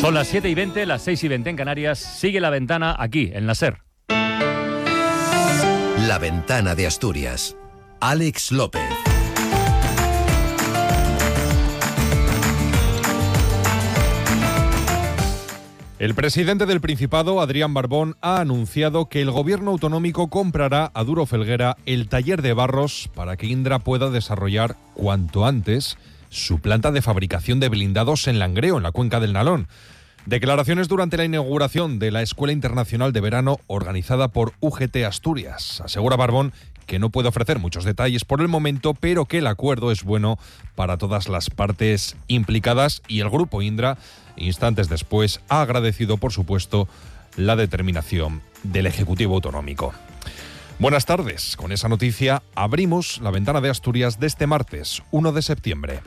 Son las 7:20, las 6:20 en Canarias. Sigue La Ventana aquí, en la SER. La Ventana de Asturias. Alex López. El presidente del Principado, Adrián Barbón, ha anunciado que el gobierno autonómico comprará a Duro Felguera el taller de barros para que Indra pueda desarrollar cuanto antes su planta de fabricación de blindados en Langreo, en la cuenca del Nalón. Declaraciones durante la inauguración de la Escuela Internacional de Verano organizada por UGT Asturias. Asegura Barbón que no puede ofrecer muchos detalles por el momento, pero que el acuerdo es bueno para todas las partes implicadas, y el grupo Indra, instantes después, ha agradecido, por supuesto, la determinación del Ejecutivo Autonómico. Buenas tardes. Con esa noticia abrimos La Ventana de Asturias de este martes, 1 de septiembre.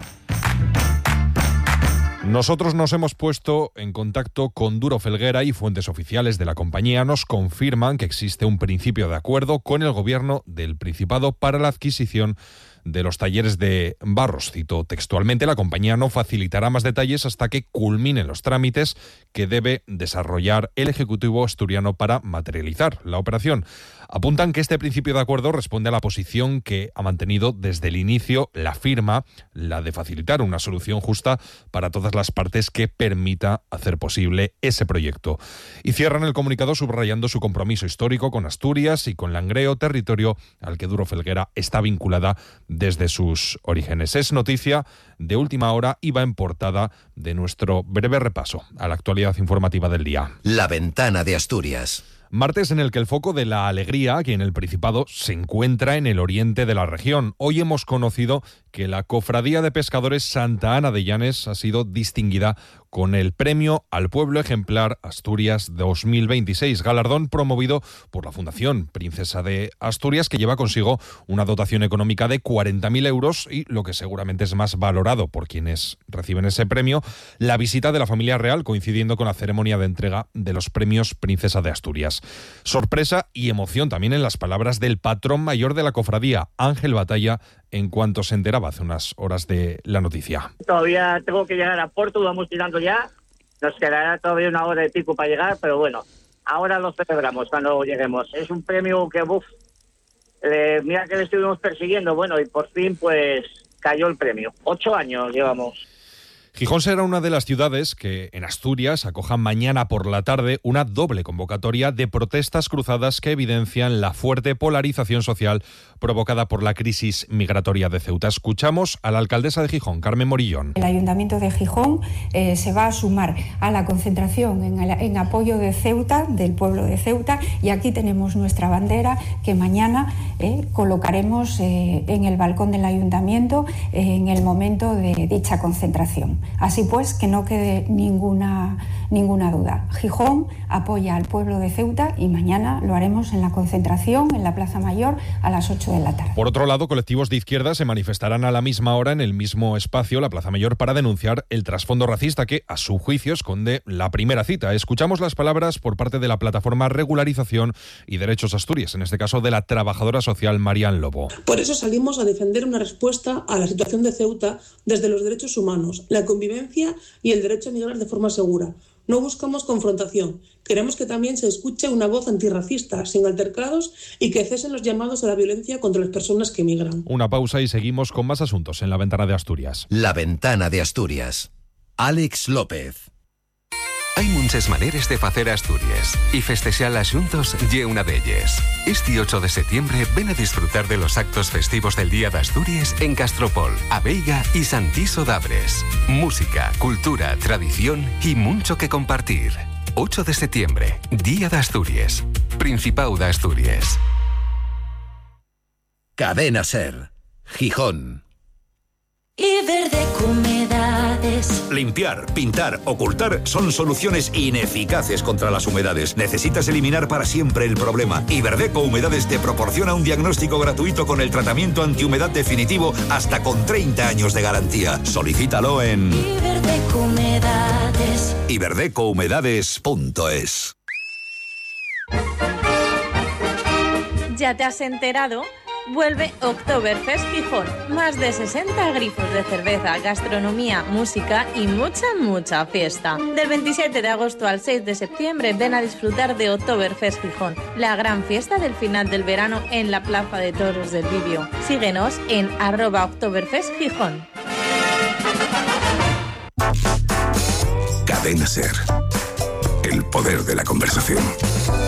Nosotros nos hemos puesto en contacto con Duro Felguera y fuentes oficiales de la compañía nos confirman que existe un principio de acuerdo con el gobierno del Principado para la adquisición de los talleres de barros. Cito textualmente: la compañía no facilitará más detalles hasta que culminen los trámites que debe desarrollar el Ejecutivo asturiano para materializar la operación. Apuntan que este principio de acuerdo responde a la posición que ha mantenido desde el inicio la firma, la de facilitar una solución justa para todas las partes que permita hacer posible ese proyecto. Y cierran el comunicado subrayando su compromiso histórico con Asturias y con Langreo, territorio al que Duro Felguera está vinculada desde sus orígenes. Es noticia de última hora y va en portada de nuestro breve repaso a la actualidad informativa del día. La Ventana de Asturias. Martes en el que el foco de la alegría aquí en el Principado se encuentra en el oriente de la región. Hoy hemos conocido que la Cofradía de Pescadores Santa Ana de Llanes ha sido distinguida con el Premio al Pueblo Ejemplar Asturias 2026, galardón promovido por la Fundación Princesa de Asturias, que lleva consigo una dotación económica de 40.000 euros y, lo que seguramente es más valorado por quienes reciben ese premio, la visita de la familia real coincidiendo con la ceremonia de entrega de los premios Princesa de Asturias. Sorpresa y emoción también en las palabras del patrón mayor de la cofradía, Ángel Batalla, en cuanto se enteraba hace unas horas de la noticia. Todavía tengo que llegar a Porto, vamos tirando ya. Nos quedará todavía una hora y pico para llegar, pero bueno, ahora lo celebramos cuando lleguemos. Es un premio que, mira que le estuvimos persiguiendo, bueno, y por fin pues cayó el premio. 8 años llevamos. Gijón será una de las ciudades que en Asturias acojan mañana por la tarde una doble convocatoria de protestas cruzadas que evidencian la fuerte polarización social provocada por la crisis migratoria de Ceuta. Escuchamos a la alcaldesa de Gijón, Carmen Morillón. El Ayuntamiento de Gijón se va a sumar a la concentración en apoyo de Ceuta, del pueblo de Ceuta, y aquí tenemos nuestra bandera que mañana colocaremos en el balcón del Ayuntamiento en el momento de dicha concentración. Así pues, que no quede ninguna duda. Gijón apoya al pueblo de Ceuta y mañana lo haremos en la concentración en la Plaza Mayor a las 8 de la tarde. Por otro lado, colectivos de izquierda se manifestarán a la misma hora en el mismo espacio, la Plaza Mayor, para denunciar el trasfondo racista que, a su juicio, esconde la primera cita. Escuchamos las palabras por parte de la plataforma Regularización y Derechos Asturias, en este caso de la trabajadora social Marian Lobo. Por eso salimos a defender una respuesta a la situación de Ceuta desde los derechos humanos, la convivencia y el derecho a migrar de forma segura. No buscamos confrontación. Queremos que también se escuche una voz antirracista, sin altercados, y que cesen los llamados a la violencia contra las personas que migran. Una pausa y seguimos con más asuntos en La Ventana de Asturias. La Ventana de Asturias. Alex López. Hay muchas maneras de facer Asturias y festexalas juntos ye una d'elles. Este 8 de septiembre ven a disfrutar de los actos festivos del Día de Asturias en Castropol, Abeiga y Santiso d'Abres. Música, cultura, tradición y mucho que compartir. 8 de septiembre, Día de Asturias. Principado de Asturias. Cadena SER. Gijón. Iberdeco Humedades. Limpiar, pintar, ocultar son soluciones ineficaces contra las humedades. Necesitas eliminar para siempre el problema. Iberdeco Humedades te proporciona un diagnóstico gratuito con el tratamiento antihumedad definitivo hasta con 30 años de garantía. Solicítalo en Iberdeco Humedades. iberdecouhumedades.es. ¿Ya te has enterado vuelve Oktoberfest Gijón. Más de 60 grifos de cerveza, gastronomía, música y mucha fiesta. Del 27 de agosto al 6 de septiembre ven a disfrutar de Oktoberfest Gijón, la gran fiesta del final del verano en la Plaza de Toros del Bibio. Síguenos en @Oktoberfest Gijón. Cadena SER. El poder de la conversación.